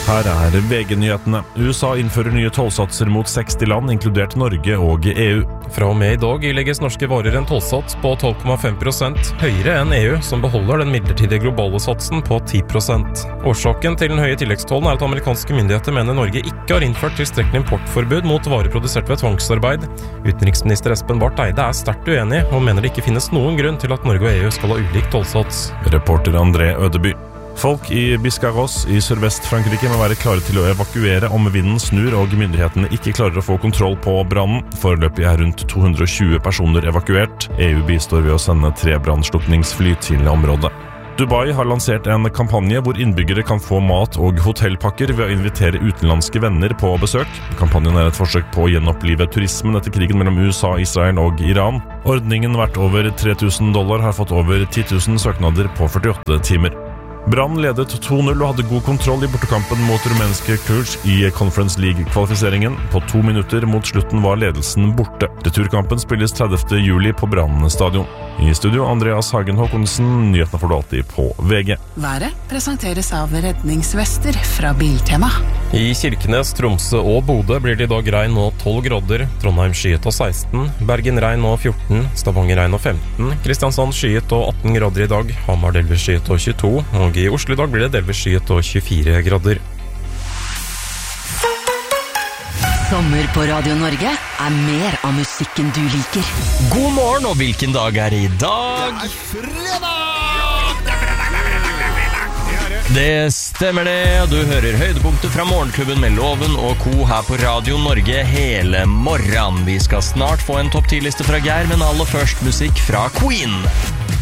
Her VG-nyhetene. USA innfører nye tollsatser mot 60 land, inkludert Norge og EU. Fra og med i dag ilegges norske varer en tollsats på 12,5%, høyere enn EU, som beholder den midlertidige globale satsen på 10%. Årsaken til den høye tilleggstollen at amerikanske myndigheter mener Norge ikke har innført tilstrekkelig importforbud mot varer produsert ved tvangsarbeid. Utenriksminister Espen Barth Eide sterkt uenig, og mener det ikke finnes noen grunn til at Norge og EU skal ha ulik tollsats. Reporter André Ødeby. Folk i Biscarrosse i Sørvest-Frankrike må være klare til å evakuere om vinden snur og myndighetene ikke klarer å få kontroll på brannen. Foreløpig rundt 220 personer evakuert. EU bistår ved å sende 3 brannslukningsfly til området. Dubai har lansert en kampanje hvor innbyggere kan få mat og hotellpakker ved å invitere utenlandske venner på besøk. Kampanjen et forsøk på å gjenopplive turismen etter krigen mellom USA, Israel og Iran. Ordningen verdt over $3,000 har fått over 10 000 søknader på 48 timer. Brann ledet 2-0 og hadde god kontroll i bortekampen mot rumenske Cluj i Conference League-kvalifiseringen. På 2 minutter mot slutten var ledelsen borte. Returkampen spilles 30. juli på Brann stadion. I studio Andreas Hagen Håkonsen, nyhetene får du alltid på VG. Været presenteres av redningsvester fra Biltema. I Kirkenes, Tromsø og Bodø blir det i dag regn og 12 grader, Trondheim skyet og 16, Bergen regn og 14, Stavanger regn og 15, Kristiansand skyet og 18 grader i dag, Hamar delvis skyet og 22, og i Oslo i dag blir det delvis skyet og 24 grader. Sommer på Radio Norge mer av musikken du liker. God morgen, og hvilken dag det i dag? Det fredag! Det stemmer det, du hører høydepunktet fra morgenklubben med Loven og Co. her på Radio Norge hele morgen. Vi skal snart få en topp 10-liste fra Geir, men aller først musikk fra Queen.